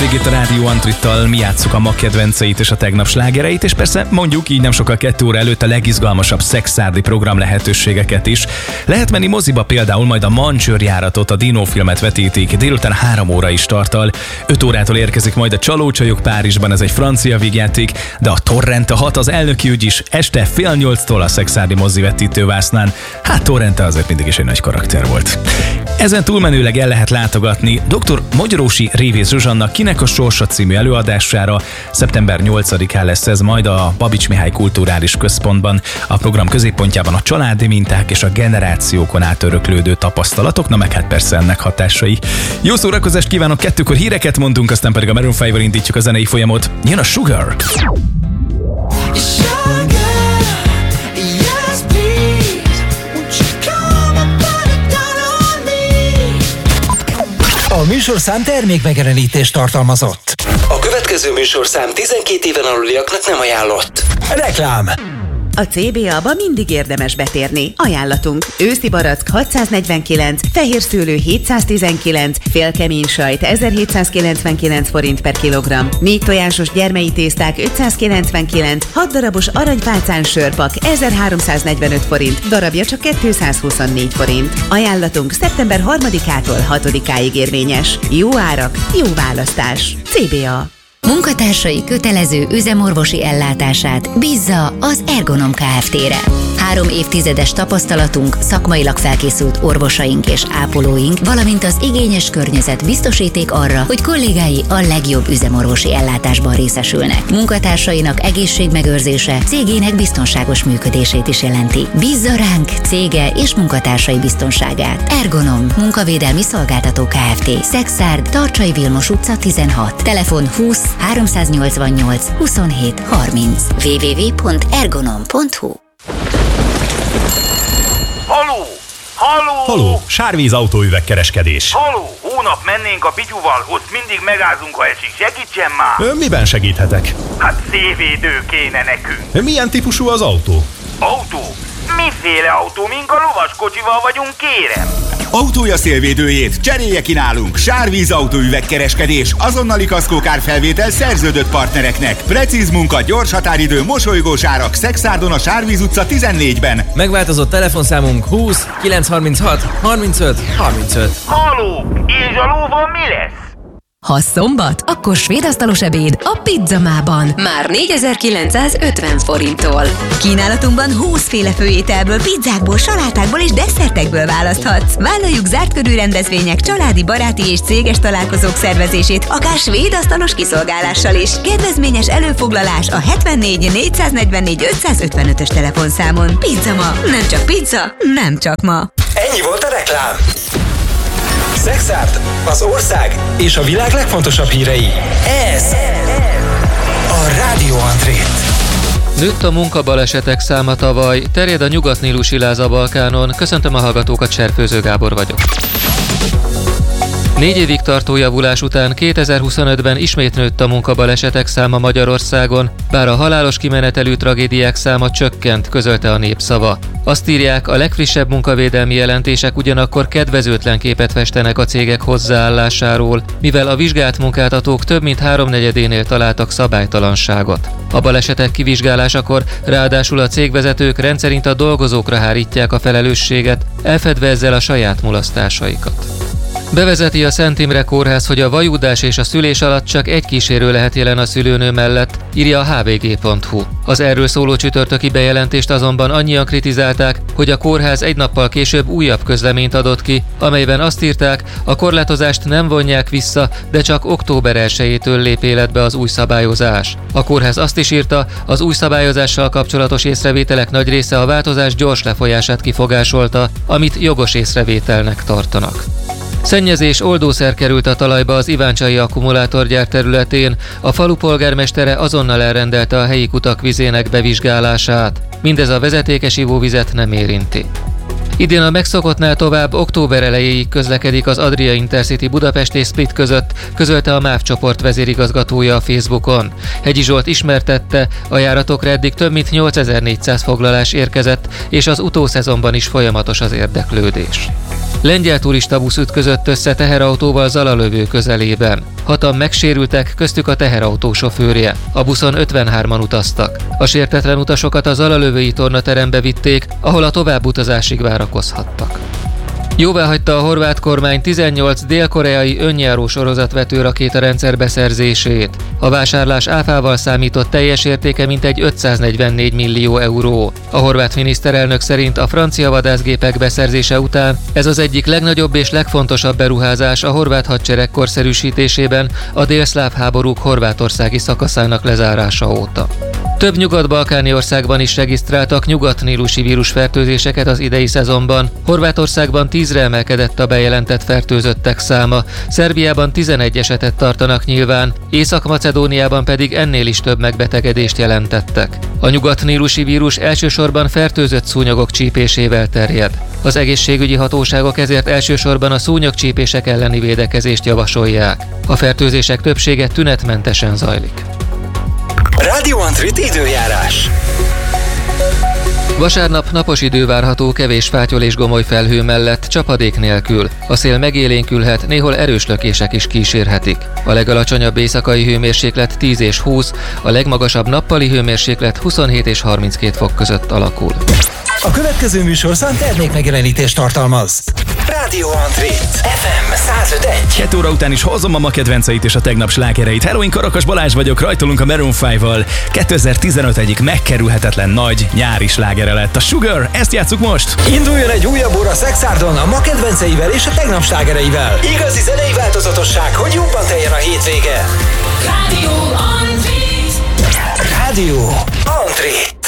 hétvégét a Rádió Antrittal, mi játsszuk a ma kedvenceit és a tegnap slágereit, és persze mondjuk így nem sokkal 2 óra előtt a legizgalmasabb szexárdi program lehetőségeket is. Lehet menni moziba, például majd a Mancsőrjáratot, a Dino filmet vetítik, délután 3 óra is tartal. 5 órától érkezik majd a Csalócsajok Párizsban, ez egy francia vígjáték, de a Torrente 6 az elnöki ügy is este 7:30-tól a szexárdi mozi vetítővásznán. Hát Torrente azért mindig is egy nagy karakter volt. Ezen túlmenőleg el lehet látogatni dr. Magyarósi Révész Zsuzsanna Kinek a sorsa című előadására. Szeptember 8-án lesz ez majd a Babics Mihály Kulturális Központban. A program középpontjában a családi minták és a generációkon át öröklődő tapasztalatok, na meg hát persze ennek hatásai. Jó szórakozást kívánok, 2-kor híreket mondunk, aztán pedig a Maroon 5-val indítjuk a zenei folyamot. Jön a Sugar! A műsorszám termékmegjelenítést tartalmazott. A következő műsorszám 12 éven aluliaknak nem ajánlott. Reklám. A CBA-ba mindig érdemes betérni. Ajánlatunk: őszi barack 649, fehér szőlő 719, félkemény sajt 1799 forint per kilogramm, 4 tojásos gyermei tészták 599, 6 darabos aranypálcán sörpak 1345 forint, darabja csak 224 forint. Ajánlatunk szeptember 3-ától 6-áig érvényes. Jó árak, jó választás. CBA. Munkatársai kötelező üzemorvosi ellátását bízza az Ergonom Kft-re. 3 évtizedes tapasztalatunk, szakmailag felkészült orvosaink és ápolóink, valamint az igényes környezet biztosíték arra, hogy kollégái a legjobb üzemorvosi ellátásban részesülnek. Munkatársainak egészségmegőrzése cégének biztonságos működését is jelenti. Bízza ránk cége és munkatársai biztonságát. Ergonom Munkavédelmi Szolgáltató Kft. Szexárd, Tarcsai Vilmos utca 16. Telefon 20 388 27 30. www.ergonom.hu. Haló! Haló! Haló, Sárvíz autóüvegkereskedés. Haló! Hónap mennénk a Pityuval, ott mindig megázunk, ha esik. Segítsen már! Miben segíthetek? Hát szélvédő kéne nekünk. Milyen típusú az autó? Autó? Miféle autó? Mink a lovaskocsival vagyunk, kérem? Autója szélvédőjét cserélje ki nálunk. Sárvíz autóüvegkereskedés, azonnali kaszkókár felvétel szerződött partnereknek. Precíz munka, gyors határidő, mosolygós árak. Szexárdon a Sárvíz utca 14-ben. Megváltozott telefonszámunk 20 936 35 35. Haló! És a lóval mi lesz? Ha szombat, akkor svédasztalos ebéd a Pizzamában. Már 4950 forinttól. Kínálatunkban 20 féle főételből, pizzákból, salátákból és desszertekből választhatsz. Vállaljuk zárt körű rendezvények, családi, baráti és céges találkozók szervezését, akár svédasztalos kiszolgálással is. Kedvezményes előfoglalás a 74 444 555-ös telefonszámon. Pizzama, nem csak pizza, nem csak ma. Ennyi volt a reklám. Szexárd, az ország és a világ legfontosabb hírei. Ez a Rádió Antrét. Nőtt a munkabalesetek száma tavaly, terjed a nyugat-nílusi láz a Balkánon. Köszöntöm a hallgatókat, Cserfőző Gábor vagyok. 4 évig tartó javulás után 2025-ben ismét nőtt a munkabalesetek száma Magyarországon, bár a halálos kimenetelű tragédiák száma csökkent, közölte a Népszava. Azt írják, a legfrissebb munkavédelmi jelentések ugyanakkor kedvezőtlen képet festenek a cégek hozzáállásáról, mivel a vizsgált munkáltatók több mint 3/4-énél találtak szabálytalanságot. A balesetek kivizsgálásakor ráadásul a cégvezetők rendszerint a dolgozókra hárítják a felelősséget, elfedve ezzel a saját mulasztásaikat. Bevezeti a Szent Imre Kórház, hogy a vajúdás és a szülés alatt csak egy kísérő lehet jelen a szülőnő mellett, írja a hvg.hu. Az erről szóló csütörtöki bejelentést azonban annyian kritizálták, hogy a kórház egy nappal később újabb közleményt adott ki, amelyben azt írták, a korlátozást nem vonják vissza, de csak október 1-től lép életbe az új szabályozás. A kórház azt is írta, az új szabályozással kapcsolatos észrevételek nagy része a változás gyors lefolyását kifogásolta, amit jogos észrevételnek tartanak. Szennyezés oldószer került a talajba az iváncsai akkumulátorgyár területén, a falu polgármestere azonnal elrendelte a helyi kutak vizének bevizsgálását. Mindez a vezetékes ivóvizet nem érinti. Idén a megszokottnál tovább október elejéig közlekedik az Adria Intercity Budapest és Split között, közölte a MÁV csoport vezérigazgatója a Facebookon. Hegyi Zsolt ismertette, a járatokra eddig több mint 8400 foglalás érkezett, és az utószezonban is folyamatos az érdeklődés. Lengyel turistabusz ütközött össze teherautóval Zalalövő közelében. 6-an megsérültek, köztük a teherautó sofőrje. A buszon 53-an utaztak. A sértetlen utasokat a Zalalövői tornaterembe vitték, ahol a továbbutazásig várakozhattak. Jóváhagyta a horvát kormány 18 dél-koreai önjáró sorozatvető rakétarendszer beszerzését. A vásárlás áfával számított teljes értéke mintegy 544 millió euró. A horvát miniszterelnök szerint a francia vadászgépek beszerzése után ez az egyik legnagyobb és legfontosabb beruházás a horvát hadsereg korszerűsítésében a délszláv háborúk horvátországi szakaszának lezárása óta. Több nyugat-balkáni országban is regisztráltak nyugatnílusi vírusfertőzéseket az idei szezonban. Horvátországban 10-re emelkedett a bejelentett fertőzöttek száma, Szerbiában 11 esetet tartanak nyilván, Észak-Macedóniában pedig ennél is több megbetegedést jelentettek. A nyugatnílusi vírus elsősorban fertőzött szúnyogok csípésével terjed. Az egészségügyi hatóságok ezért elsősorban a szúnyogcsípések elleni védekezést javasolják. A fertőzések többsége tünetmentesen zajlik. Radio Antrit időjárás. Vasárnap napos idő várható, kevés fátyol és gomoly felhő mellett, csapadék nélkül. A szél megélénkülhet, néhol erős lökések is kísérhetik. A legalacsonyabb éjszakai hőmérséklet 10 és 20, a legmagasabb nappali hőmérséklet 27 és 32 fok között alakul. A következő műsorszám termékmegjelenítést tartalmaz. Radio Antrit FM 105.1. 2 óra után is hozom a ma kedvenceit és a tegnap slágereit. Hello, én Karakas Balázs vagyok, rajtolunk a Maroon 5-val. 2015 egyik megkerülhetetlen nagy nyári slágere lett a Sugar, ezt játsszuk most. Induljon egy újabb óra Szexárdon a ma kedvenceivel és a tegnap slágereivel. Igazi zenei változatosság, hogy jobban teljen a hétvége. Radio Antrit. Radio Antrit.